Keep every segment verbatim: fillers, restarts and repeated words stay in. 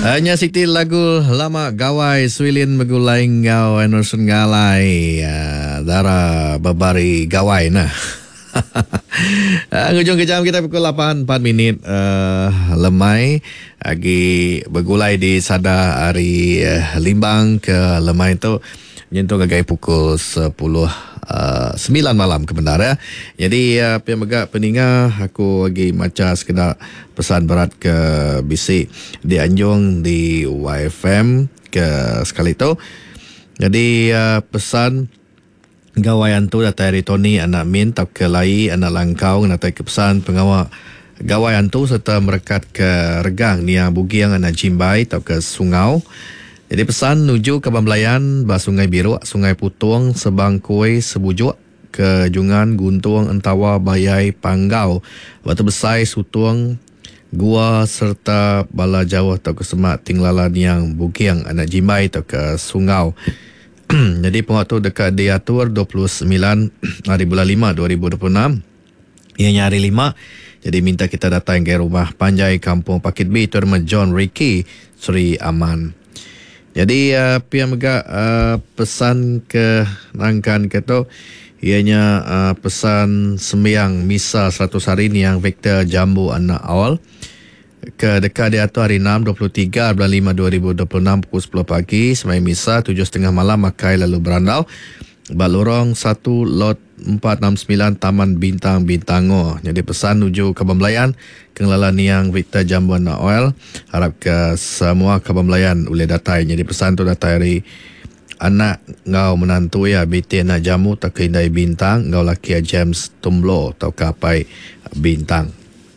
Hanya Siti lagu lama gawai Swilin megulai ngau Emerson galai uh, Dara babari gawai nah. Ngujung ke jam kita pukul lapan empat minit uh, lemai lagi bergulai di Sada hari uh, Limbang ke lemai tu nyentuh gagai pukul sepuluh uh, sembilan malam kebenar ya. Jadi uh, pihak megak peninga aku lagi maca sekedar pesan berat ke B C di Anjung di Y F M ke sekali tu. Jadi uh, pesan gawaian tu datang dari Tony anak Min tak ke lai anak Langkau datang ke pesan pengawal gawaian tu serta merekat ke Regang Nia Bugiang anak Jimbai tak ke Sungau. Jadi pesan nuju ke Bambelayan bah Sungai Biru, Sungai Putung, Sebang Kuih, Sebujuk ke Jungan, Guntung, Entawa, Bayai, Panggau, Batu Besai, Sutung, Gua serta Bala Jawa atau ke Semak Tinglalan yang Bugiang anak Jimbai atau ke Sungau. Jadi pengwaktu dekat diatur dua puluh sembilan hari bulan lima dua ribu dua puluh enam. Ianya hari lima. Jadi minta kita datang ke rumah Panjai Kampung Pakit B itu rumah John Ricky Sri Aman. Jadi uh, pihak megak uh, pesan ke rangkan kata ianya uh, pesan sembiang misa seratus hari ni yang Victor Jambu anak awal ke dekat dia tu hari enam dua puluh tiga bulan lima dua ribu dua puluh enam pukul sepuluh pagi semai misa tujuh tiga puluh malam makai lalu berandau Balorong satu lot empat enam sembilan Taman Bintang Bintango. Jadi pesan nuju ke Bambelayan Kenglalan yang Victor Jambu anak oil harap ke semua ke Bambelayan boleh datai. Jadi pesan tu datai dari anak ngau menantu ya B T anak jamu tak ke Indai Bintang ngau laki James Tumblo atau kapai Bintang.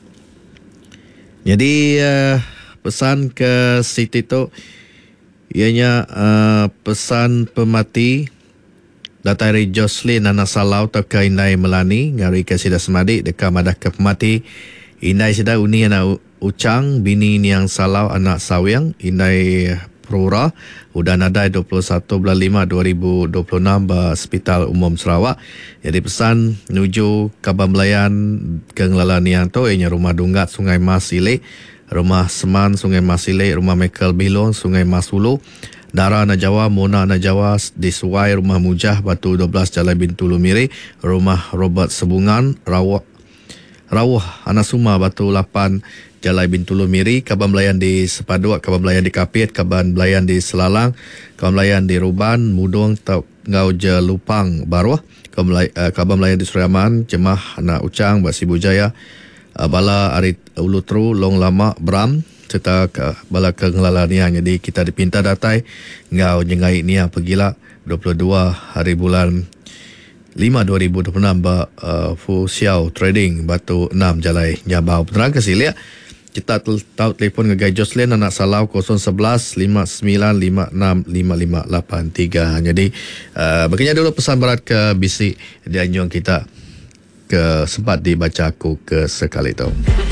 Jadi uh, pesan ke Siti tu ianya uh, pesan pemati datari Jocelyn anak Salau tak ke Indai Melani ngari ke Sida Semadi dekat madah ke pemati Indai Sida Uni anak Ucang bini yang Salau anak Sawyang Indai Prura udah nadai dua puluh satu bulan lima dua ribu dua puluh enam di Hospital Umum Sarawak. Jadi pesan nuju ke Bambelayan ke Ngelalan yang tu ianya rumah Dunggat Sungai Mas Sile, rumah Seman Sungai Mas Sile, rumah Michael Bilong Sungai Mas Hulu, Dara anak Jawa, Mona anak Jawa di Suai, rumah Mujah Batu dua belas Jalan Bintulu Miri, rumah Robert Sebungan, Rawah Rawah anak Suma Batu lapan Jalan Bintulu Miri, Kaban Belayan di Sepaduak, Kaban Belayan di Kapit, Kaban Belayan di Selalang, Kaban Belayan di Ruban, Mudung, Ngau Je Lupang, Baruah, Kaban Belayan di Suriaman, Jemah anak Ucang, Basi Bujaya, Bala Arit Ulutru, Long Lama, Bram, serta Bala Kenglalanian. Jadi kita dipinta datai Ngau Jengai Nia Pergila dua puluh dua hari bulan lima dua ribu dua puluh enam ba uh, Fu Xiao Trading Batu enam Jalai Nyabau. Terang kasih lihat kita tahu telefon ngegai Jocelyn anak Salau kosong sebelas lima sembilan lima enam lima lima lapan tiga. Jadi uh, begini dulu pesan berat ke B C di Anjung kita ke sempat dibaca aku ke sekali itu.